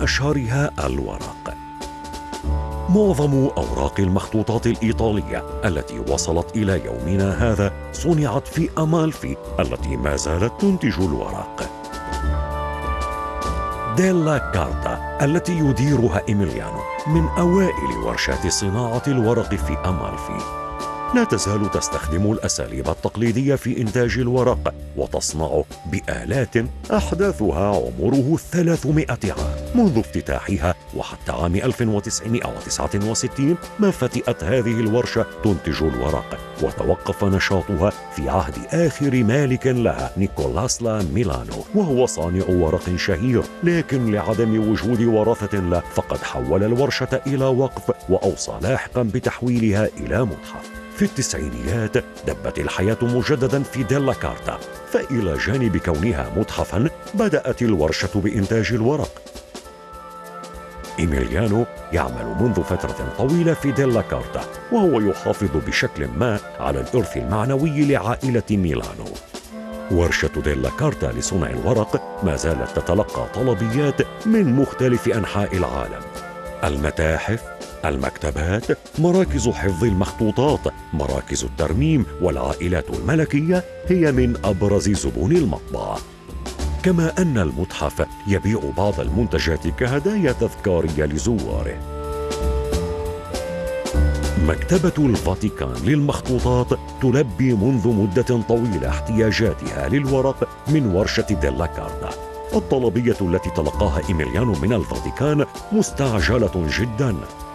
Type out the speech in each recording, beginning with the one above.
أشهرها الورق. معظم أوراق المخطوطات الإيطالية التي وصلت إلى يومنا هذا صنعت في أمالفي التي ما زالت تنتج الورق. ديلا كارتا التي يديرها إيميليانو من أوائل ورشات صناعة الورق في أمالفي، لا تزال تستخدم الأساليب التقليدية في إنتاج الورق وتصنعه بآلات أحداثها عمره 300 عام منذ افتتاحها، وحتى عام 1969 ما فتئت هذه الورشة تنتج الورق، وتوقف نشاطها في عهد آخر مالك لها نيكولاس لا ميلانو، وهو صانع ورق شهير، لكن لعدم وجود ورثة له فقد حول الورشة إلى وقف، وأوصى لاحقا بتحويلها إلى متحف. في التسعينيات دبت الحياة مجددا في ديلا كارتا، فإلى جانب كونها متحفا بدأت الورشة بإنتاج الورق. إيميليانو يعمل منذ فترة طويلة في ديلا كارتا، وهو يحافظ بشكل ما على الإرث المعنوي لعائلة ميلانو. ورشة ديلا كارتا لصنع الورق ما زالت تتلقى طلبيات من مختلف أنحاء العالم. المتاحف، المكتبات، مراكز حفظ المخطوطات، مراكز الترميم والعائلات الملكية هي من أبرز زبون المطبعة. كما أن المتحف يبيع بعض المنتجات كهدايا تذكارية لزواره. مكتبة الفاتيكان للمخطوطات تلبي منذ مدة طويلة احتياجاتها للورق من ورشة ديلا كارتا. الطلبية التي تلقاها إيميليانو من الفاتيكان مستعجلة جداً.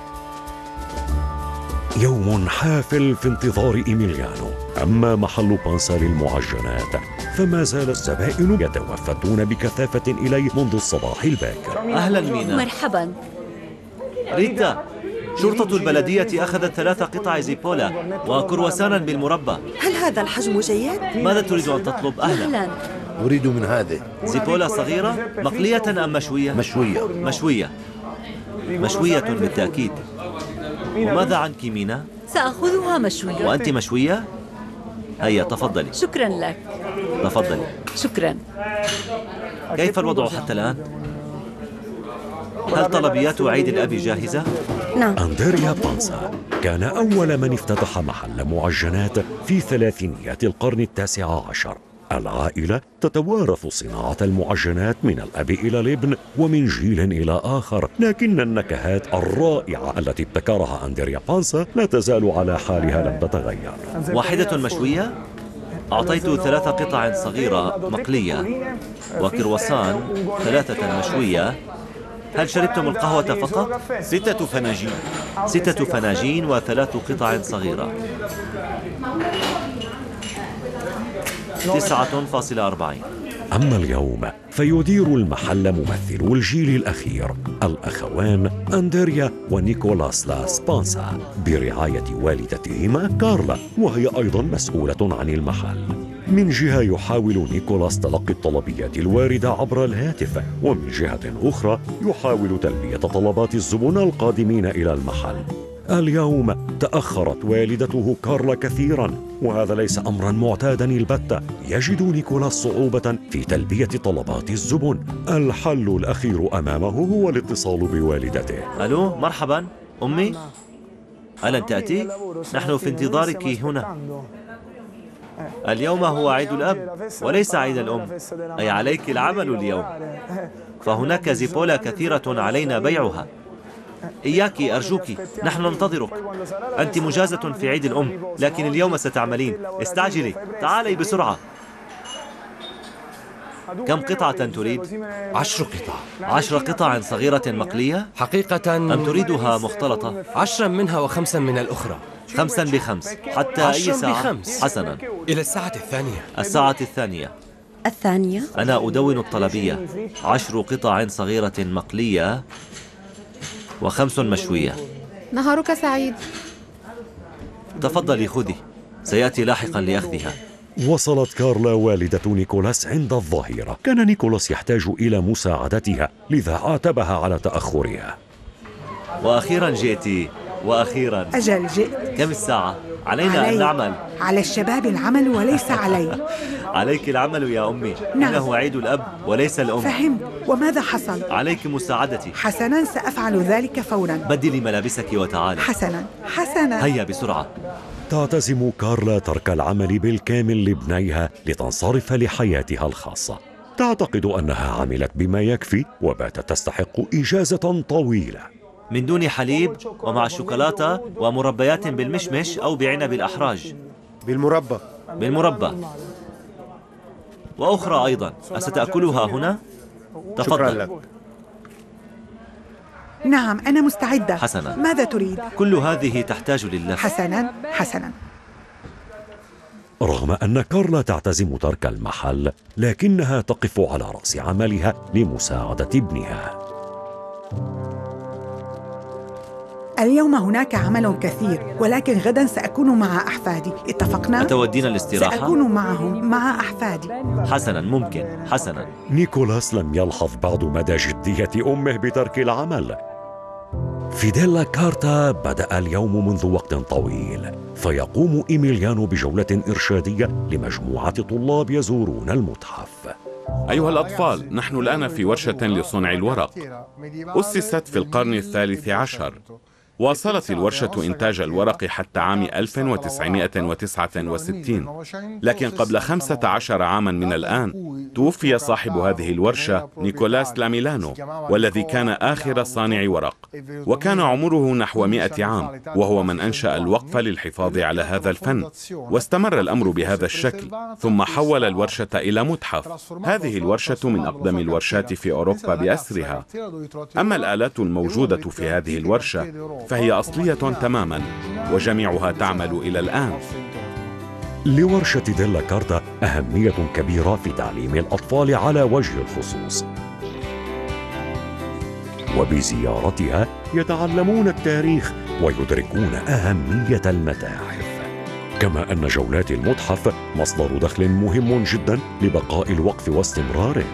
يوم حافل في انتظار إيميليانو. أما محل بانسا للمعجنات فما زال الزبائن يتوافدون بكثافة إليه منذ الصباح الباكر. أهلا مينا. مرحبا. ريتا، شرطة البلدية أخذت 3 قطع زيبولا وكرواسانا بالمربى. هل هذا الحجم جيد؟ ماذا تريد أن تطلب؟ أهلا. أريد من هذه. زيبولا صغيرة مقلية أم مشوية؟ مشوية بالتأكيد. وماذا عنك مينا؟ سأخذها مشوية. وأنت مشوية؟ هيا تفضلي. شكرا لك. تفضلي. شكرا. كيف الوضع حتى الآن؟ هل طلبيات عيد الأب جاهزة؟ نعم. أندريا بانسا كان أول من افتتح محل معجنات في ثلاثينيات القرن ال19. العائلة تتوارث صناعة المعجنات من الأب إلى الابن ومن جيل إلى آخر، لكن النكهات الرائعة التي ابتكرها أندريا بانسا لا تزال على حالها لم تتغير. واحدة مشوية؟ أعطيت 3 قطع صغيرة مقلية وكرواسان 3 مشوية. هل شربتم القهوة فقط؟ 6 فناجين. 6 فناجين و3 قطع صغيرة. 9.40. أما اليوم فيدير المحل ممثلو الجيل الأخير، الأخوان أندريا ونيكولاس لا سبانسا، برعاية والدتهما كارلا، وهي أيضا مسؤولة عن المحل. من جهة يحاول نيكولاس تلقي الطلبيات الواردة عبر الهاتف، ومن جهة أخرى يحاول تلبية طلبات الزبون القادمين إلى المحل. اليوم تأخرت والدته كارلا كثيرا، وهذا ليس أمرا معتادا البتة. يجد نيكولاس صعوبة في تلبية طلبات الزبون. الحل الأخير أمامه هو الاتصال بوالدته. ألو، مرحبا أمي، ألن تأتي؟ نحن في انتظارك هنا. اليوم هو عيد الأب وليس عيد الأم، أي عليك العمل اليوم، فهناك زيبولا كثيرة علينا بيعها. إياك أرجوك، نحن ننتظرك. أنت مجازة في عيد الأم، لكن اليوم ستعملين. استعجلي، تعالي بسرعة. كم قطعة تريد؟ 10 قطع. 10 قطع صغيرة مقلية؟ حقيقة أم تريدها مختلطة؟ 10 منها و5 من الأخرى. 5 ب5 حتى أي ساعة؟ 5. حسنا، إلى الساعة الثانية. الساعة الثانية. الثانية؟ أنا أدون الطلبية. 10 قطع صغيرة مقلية و5 مشوية. نهارك سعيد. تفضلي خذي، سيأتي لاحقا لأخذها. وصلت كارلا والدة نيكولاس عند الظهيرة. كان نيكولاس يحتاج إلى مساعدتها، لذا عاتبها على تأخرها. وأخيرا جئتي، وأخيرا. أجل جئت. كم الساعة؟ علينا أن نعمل. على الشباب العمل وليس علي. عليك العمل يا أمي. نعم. إنه عيد الأب وليس الأم. فهمت. وماذا حصل؟ عليك مساعدتي. حسنا، سأفعل ذلك فورا. بدلي ملابسك وتعالي. حسنا حسنا. هيا بسرعة. تعتزم كارلا ترك العمل بالكامل لابنيها لتنصرف لحياتها الخاصة. تعتقد أنها عملت بما يكفي وباتت تستحق إجازة طويلة. من دون حليب ومع الشوكولاتة ومربيات بالمشمش أو بعنب الأحراج. بالمربى وأخرى أيضا. أستأكلها هنا؟ تفضل. نعم، أنا مستعدة. حسنا. ماذا تريد؟ كل هذه تحتاج للف. حسنا حسنا. رغم أن كارلا تعتزم ترك المحل، لكنها تقف على رأس عملها لمساعدة ابنها. اليوم هناك عمل كثير، ولكن غدا سأكون مع أحفادي. اتفقنا؟ أتودين الاستراحة؟ سأكون معهم مع أحفادي. حسنا، ممكن. حسنا. نيكولاس لم يلحظ بعد مدى جدية أمه بترك العمل. في ديلا كارتا بدأ اليوم منذ وقت طويل، فيقوم إيميليانو بجولة إرشادية لمجموعة طلاب يزورون المتحف. أيها الأطفال، نحن الآن في ورشة لصنع الورق. أسست في القرن الثالث عشر. واصلت الورشة إنتاج الورق حتى عام 1969، لكن قبل 15 عاما من الآن توفي صاحب هذه الورشة نيكولاس لاميلانو، والذي كان آخر صانع ورق، وكان عمره نحو 100 عام، وهو من أنشأ الوقف للحفاظ على هذا الفن. واستمر الأمر بهذا الشكل، ثم حول الورشة إلى متحف. هذه الورشة من أقدم الورشات في أوروبا بأسرها. أما الآلات الموجودة في هذه الورشة فهي أصلية تماما، وجميعها تعمل إلى الآن. لورشة ديلا كارتا أهمية كبيرة في تعليم الأطفال على وجه الخصوص، وبزيارتها يتعلمون التاريخ ويدركون أهمية المتاحف. كما أن جولات المتحف مصدر دخل مهم جدا لبقاء الوقف واستمراره.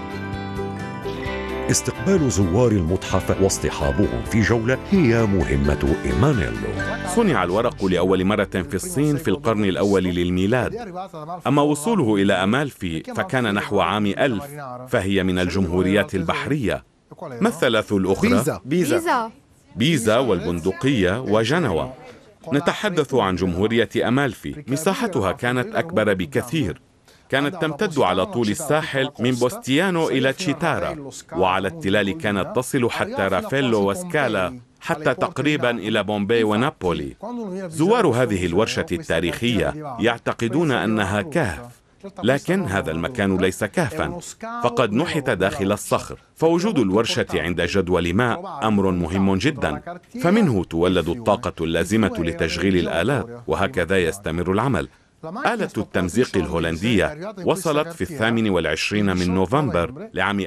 استقبال زوار المتحف واصطحابهم في جولة هي مهمة إيمانيلو. صنع الورق لأول مرة في الصين في القرن الأول للميلاد، أما وصوله إلى أمالفي فكان نحو عام 1000، فهي من الجمهوريات البحرية. ما الثلاث الأخرى؟ بيزا والبندقية وجنوة. نتحدث عن جمهورية أمالفي. مساحتها كانت أكبر بكثير، كانت تمتد على طول الساحل من بوستيانو إلى تشيتارا، وعلى التلال كانت تصل حتى رافيلو وسكالا، حتى تقريبا إلى بومبي ونابولي. زوار هذه الورشة التاريخية يعتقدون أنها كهف، لكن هذا المكان ليس كهفا، فقد نحت داخل الصخر. فوجود الورشة عند جدول ماء أمر مهم جدا، فمنه تولد الطاقة اللازمة لتشغيل الآلات، وهكذا يستمر العمل. آلة التمزيق الهولندية وصلت في 28 من نوفمبر لعام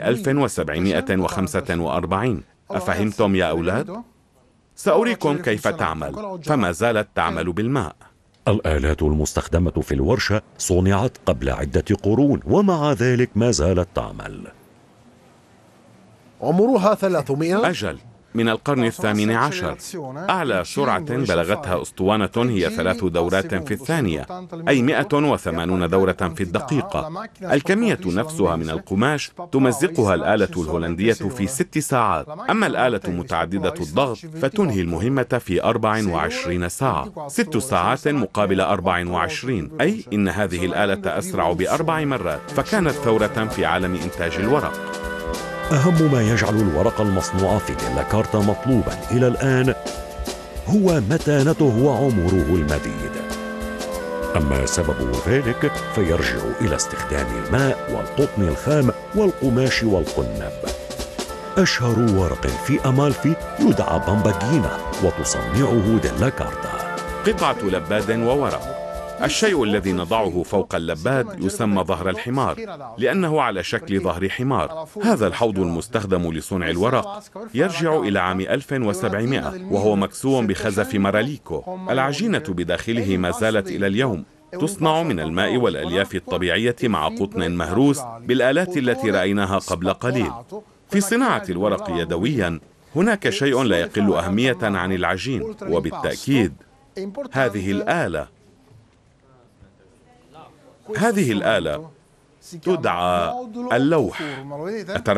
1745. أفهمتم يا أولاد؟ سأريكم كيف تعمل، فما زالت تعمل بالماء. الآلات المستخدمة في الورشة صنعت قبل عدة قرون، ومع ذلك ما زالت تعمل. عمرها 300؟ أجل، من القرن الثامن عشر. أعلى سرعة بلغتها أسطوانة هي 3 دورات في الثانية، أي 180 دورة في الدقيقة. الكمية نفسها من القماش تمزقها الآلة الهولندية في 6 ساعات. أما الآلة متعددة الضغط فتنهي المهمة في 24 ساعة. 6 ساعات مقابل 24، أي إن هذه الآلة أسرع ب4 مرات، فكانت ثورة في عالم إنتاج الورق. أهم ما يجعل الورق المصنوع في ديلا كارتا مطلوبا إلى الآن هو متانته وعمره المديد. أما سبب ذلك فيرجع إلى استخدام الماء والقطن الخام والقماش والقنب. أشهر ورق في أمالفي يدعى بامباجينا، وتصنعه ديلا كارتا. قطعة لباد وورق. الشيء الذي نضعه فوق اللباد يسمى ظهر الحمار، لأنه على شكل ظهر حمار. هذا الحوض المستخدم لصنع الورق يرجع إلى عام 1700، وهو مكسو بخزف مراليكو. العجينة بداخله ما زالت إلى اليوم، تصنع من الماء والألياف الطبيعية مع قطن مهروس بالآلات التي رأيناها قبل قليل. في صناعة الورق يدويا هناك شيء لا يقل أهمية عن العجين، وبالتأكيد هذه الآلة هذه الآلة تدعى اللوح.